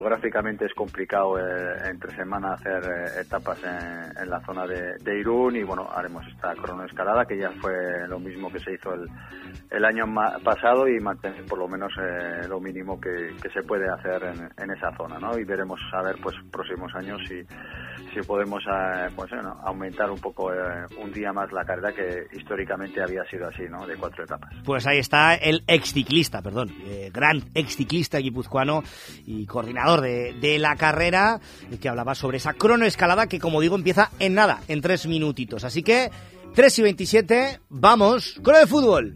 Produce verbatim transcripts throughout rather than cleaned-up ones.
Gráficamente es complicado eh, entre semana hacer eh, etapas en, en la zona de, de Irún y bueno, haremos esta cronoescalada que ya fue lo mismo que se hizo el, el año ma- pasado y mantener por lo menos eh, lo mínimo que, que se puede hacer en, en esa zona, ¿no? Y veremos a ver pues próximos años si, si podemos eh, pues, bueno, aumentar un poco eh, un día más la carrera que históricamente había sido así, ¿no? De cuatro etapas. Pues ahí está el exciclista, perdón, eh, gran exciclista guipuzcoano y coordinador De, de la carrera, que hablaba sobre esa cronoescalada que, como digo, empieza en nada, en tres minutitos. Así que, tres y veintisiete, vamos con el fútbol.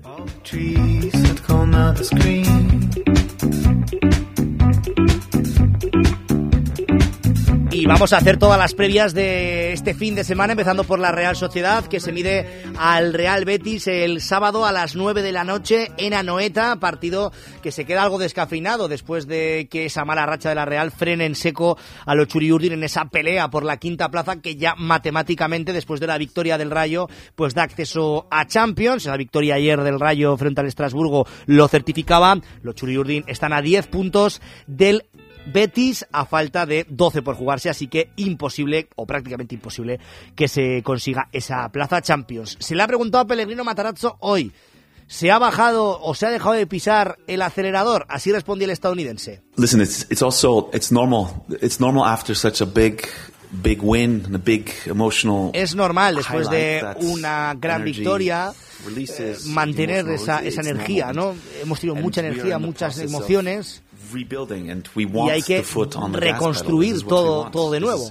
Y vamos a hacer todas las previas de este fin de semana, empezando por la Real Sociedad, que se mide al Real Betis el sábado a las nueve de la noche en Anoeta, partido que se queda algo descafeinado después de que esa mala racha de la Real frene en seco a los Churiurdin en esa pelea por la quinta plaza que ya matemáticamente, después de la victoria del Rayo, pues da acceso a Champions. La victoria ayer del Rayo frente al Estrasburgo lo certificaba. Los Churiurdin están a diez puntos del Betis a falta de doce por jugarse, así que imposible, o prácticamente imposible, que se consiga esa plaza Champions. Se le ha preguntado a Pellegrino Matarazzo hoy, ¿se ha bajado o se ha dejado de pisar el acelerador? Así respondía el estadounidense. Listen, it's it's also it's normal. It's normal after such a big big win and a big emotional. Es normal después de una gran victoria eh, mantener esa esa energía, ¿no? Hemos tenido mucha energía, muchas emociones. Y hay que reconstruir todo, todo de nuevo.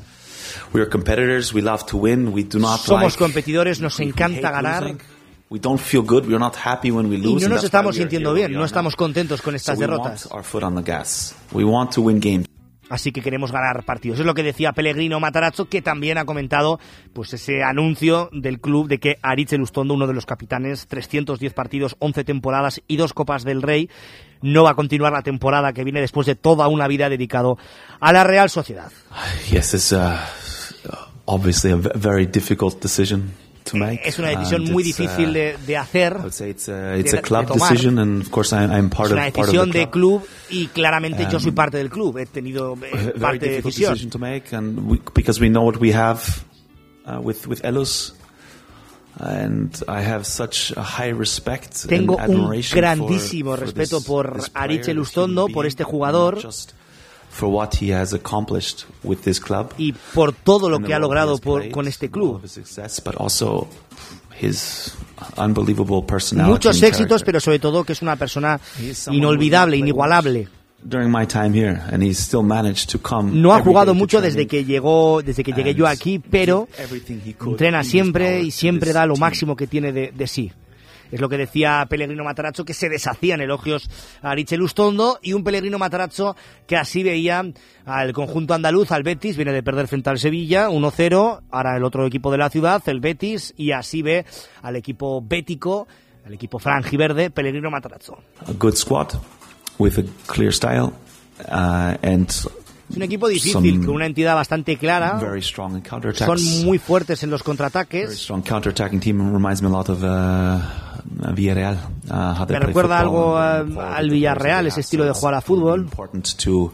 Somos competidores, nos encanta ganar. Y no nos estamos sintiendo bien, no estamos contentos con estas derrotas. Así que queremos ganar partidos. Es lo que decía Pellegrino Matarazzo, que también ha comentado pues ese anuncio del club de que Aritz Elustondo, uno de los capitanes, trescientos diez partidos, once temporadas y dos Copas del Rey, no va a continuar la temporada que viene después de toda una vida dedicado a la Real Sociedad. Yes, it's uh, obviously a very difficult decision to make. Es una decisión muy difícil de, de hacer. It's a, it's a club decision, and of course I, I'm part es una of part decisión of the de club y claramente um, yo soy parte del club. He tenido eh, parte de decisión. To make, and we, because we know what we have uh, with with Elus. And I have such a high respect Tengo and un grandísimo for, respeto for por this, Aritz Elustondo, por este jugador, for what he has accomplished with this club, y por todo lo que ha logrado por, con este club. But also his unbelievable personality. Muchos éxitos, pero sobre todo que es una persona inolvidable, inigualable. During my time here, and he still managed to come. No ha jugado mucho desde que llegó, desde que llegué yo aquí, pero entrena siempre y siempre da lo máximo que tiene de, de sí. Es lo que decía Pellegrino Matarazzo, que se deshacían elogios a Aritz Elustondo, y un Pellegrino Matarazzo que así veía al conjunto andaluz, al Betis, viene de perder frente al Sevilla, uno cero, ahora el otro equipo de la ciudad, el Betis, y así ve al equipo bético, al equipo franjiverde, Pellegrino Matarazzo. A good squad. With a clear style, uh, and es un equipo difícil, con una entidad bastante clara. Very strong in counter-attacks. Son muy fuertes en los contraataques. Very strong counter-attacking team. Reminds me a lot of uh, Villarreal. Uh, how they me play recuerda algo and, a, al Villarreal, ese estilo de jugar a fútbol. Important to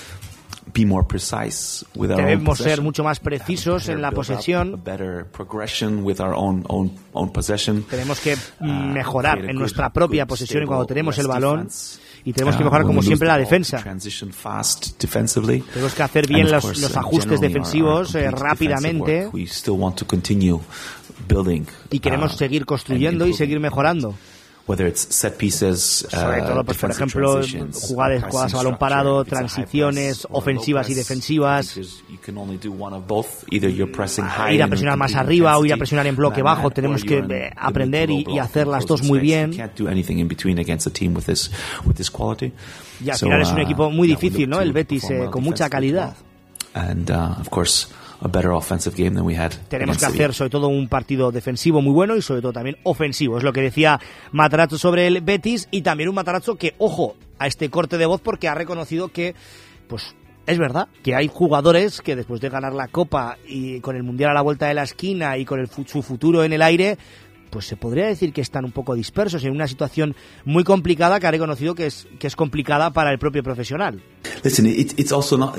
be more precise with our Debemos own ser mucho más precisos en la posesión. Better progression with our own own own possession. Tenemos que mejorar en nuestra propia posesión y cuando tenemos el balón. Y tenemos que mejorar, como siempre, la defensa. Tenemos que hacer bien los, los ajustes defensivos eh, rápidamente. Y queremos seguir construyendo y seguir mejorando. Sobre todo, pues, por ejemplo, jugadas, jugadas a balón parado, transiciones ofensivas y defensivas, ir a presionar más arriba o ir a presionar en bloque bajo. Tenemos que eh, aprender y, y hacer las dos muy bien. Y al final es un equipo muy difícil, ¿no? El Betis, eh, con mucha calidad. A better offensive game than we had. Tenemos que hacer sobre todo un partido defensivo muy bueno y sobre todo también ofensivo. Es lo que decía Matarazzo sobre el Betis, y también un Matarazzo que, ojo, a este corte de voz, porque ha reconocido que, pues, es verdad que hay jugadores que después de ganar la Copa y con el Mundial a la vuelta de la esquina y con el, su futuro en el aire, pues se podría decir que están un poco dispersos en una situación muy complicada que ha reconocido que es que es complicada para el propio profesional. Listen, it, it's also not